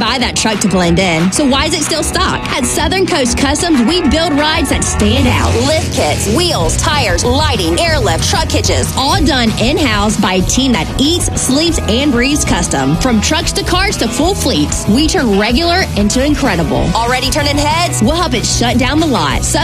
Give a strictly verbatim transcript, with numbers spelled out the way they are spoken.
buy that truck to blend in, so why is it still stock? At Southern Coast Customs, we build rides that stand out. Lift kits, wheels, tires, lighting, airlift, truck hitches, all done in-house by a team that eats, sleeps, and breathes custom. From trucks to cars to full fleets, we turn regular into incredible. Already turning heads? We'll help it shut down the lot.